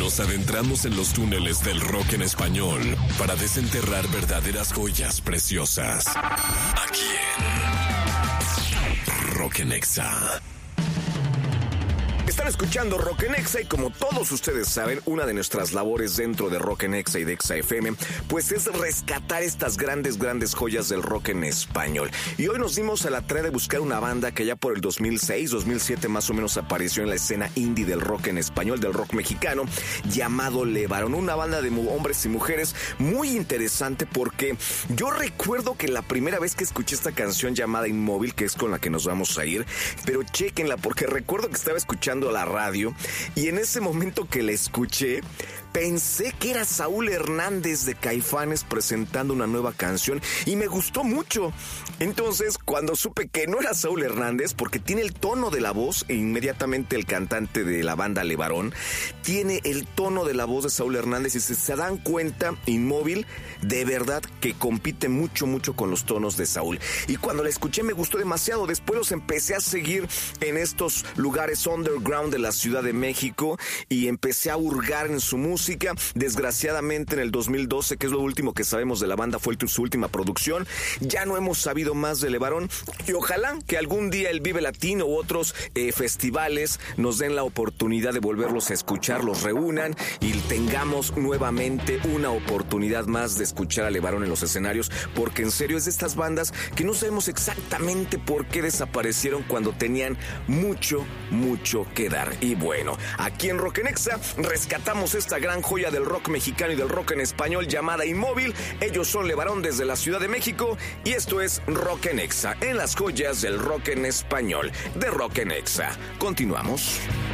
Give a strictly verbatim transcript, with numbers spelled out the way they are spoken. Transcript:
Nos adentramos en los túneles del rock en español para desenterrar verdaderas joyas preciosas. Aquí en Rock en Exa. Están escuchando Rock en Exa y como todos ustedes saben, una de nuestras labores dentro de Rock en Exa y de Exa F M, pues es rescatar estas grandes, grandes joyas del rock en español. Y hoy nos dimos a la tarea de buscar una banda que ya por el dos mil seis, dos mil siete más o menos apareció en la escena indie del rock en español, del rock mexicano, llamado Levarón. Una banda de hombres y mujeres muy interesante porque yo recuerdo que la primera vez que escuché esta canción llamada Inmóvil, que es con la que nos vamos a ir, pero chéquenla porque recuerdo que estaba escuchando la radio y en ese momento que la escuché pensé que era Saúl Hernández de Caifanes presentando una nueva canción y me gustó mucho. Entonces, cuando supe que no era Saúl Hernández, porque tiene el tono de la voz, e inmediatamente el cantante de la banda Levarón tiene el tono de la voz de Saúl Hernández, y si se dan cuenta, Inmóvil de verdad que compite mucho, mucho con los tonos de Saúl. Y cuando la escuché me gustó demasiado. Después los empecé a seguir en estos lugares underground de la Ciudad de México y empecé a hurgar en su música. Desgraciadamente en el dos mil doce, que es lo último que sabemos de la banda, fue su última producción. Ya no hemos sabido más de Levarón y ojalá que algún día el Vive Latino u otros eh, festivales nos den la oportunidad de volverlos a escuchar, los reúnan y tengamos nuevamente una oportunidad más de escuchar a Levarón en los escenarios, porque en serio es de estas bandas que no sabemos exactamente por qué desaparecieron cuando tenían mucho, mucho que dar. Y bueno, aquí en Rock en Exa rescatamos esta gran joya del rock mexicano y del rock en español llamada Inmóvil. Ellos son Levarón desde la Ciudad de México y esto es Rock en Exa, en las joyas del rock en español de Rock en Exa. Continuamos.